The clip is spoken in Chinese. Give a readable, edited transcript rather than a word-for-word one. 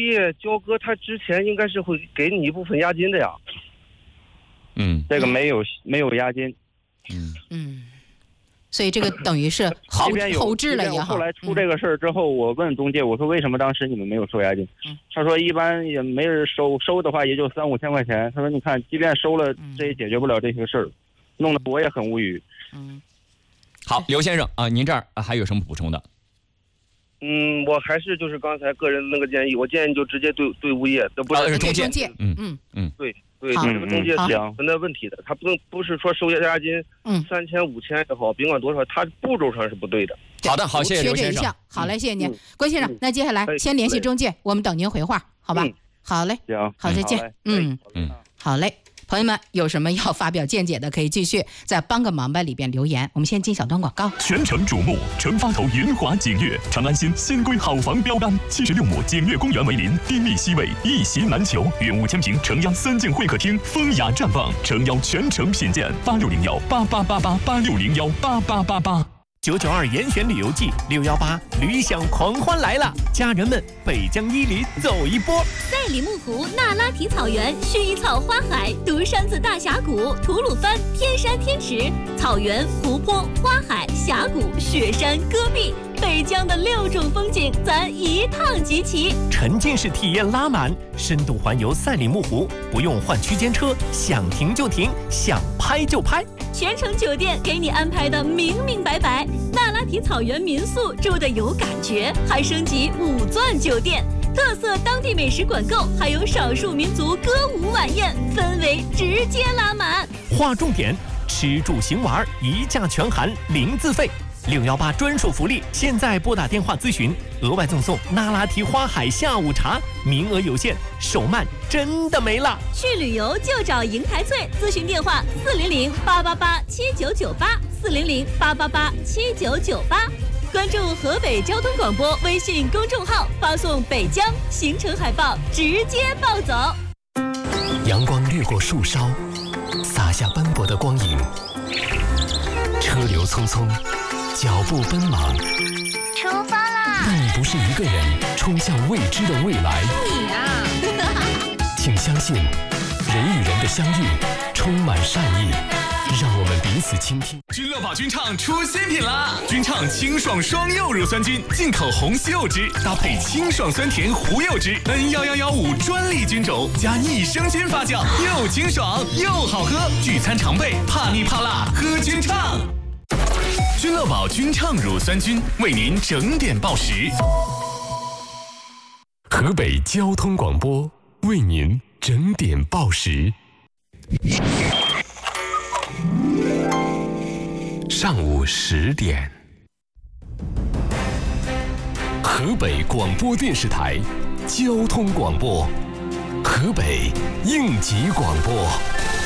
业交割，他之前应该是会给你一部分押金的呀。 这个没有押金。 所以这个等于是后置了也好。 后来出这个事儿之后，我问中介，我说为什么当时你们没有收押金？他说一般也没人收的话也就3-5千块钱。他说你看，即便收了，这也解决不了这些事儿，弄得我也很无语。 好，刘先生啊，您这儿还有什么补充的？ 我还是就是刚才个人那个建议，我建议就直接对物业，不是中介。 对，这个中介是存在问题的，他不是说收押金3000、5000也好，甭管多少，他步骤上是不对的。 好的，好，谢谢刘先生。 好嘞，谢谢您，关先生。那接下来先联系中介，我们等您回话，好吧？好嘞， 好， 再见。好嘞。朋友们有什么要发表见解的，可以继续在帮个忙吧里边留言。我们先进小段广告。 全城瞩目，成发头云华景悦长安新新规好房标杆，76亩景悦公园为邻，低密西纬，一席难求，约5000平城央3进会客厅，风雅绽放，诚邀全城品鉴。8601888886018888。992严选旅游季，618旅享狂欢来了！家人们，北疆伊犁走一波。 赛里木湖、那拉提草原、薰衣草花海、独山子大峡谷、吐鲁番天山天池、草原、湖泊、花海、峡谷、雪山、戈壁，北疆的6种风景，咱一趟集齐。 沉浸式体验拉满，深度环游赛里木湖，不用换区间车，想停就停，想拍就拍。 全程酒店给你安排的明明白白，那拉提草原民宿住的有感觉，还升级5钻酒店，特色当地美食管够，还有少数民族歌舞晚宴，氛围直接拉满。 划重点，吃住行玩一价全含，零自费。618专属福利，现在拨打电话咨询，额外赠送那拉提花海下午茶，名额有限，手慢真的没了。 去旅游就找银台翠，咨询电话400-888-7998，400-888-7998。关注河北交通广播微信公众号，发送北疆行程海报，直接报走。 阳光掠过树梢，洒下斑驳的光影，车流匆匆，脚步奔忙， 出发啦！ 但你不是一个人冲向未知的未来。 你啊， 请相信，人与人的相遇充满善意，让我们彼此倾听。 君乐宝君畅出新品啦！君畅清爽双柚乳酸菌，进口红西柚汁，搭配清爽酸甜胡柚汁，N11115专利菌种，加益生菌发酵，又清爽又好喝。聚餐常备，怕腻怕辣，喝君畅。君乐宝君畅乳酸菌为您整点报时。 河北交通广播为您整点报时。上午10点，河北广播电视台交通广播，河北应急广播。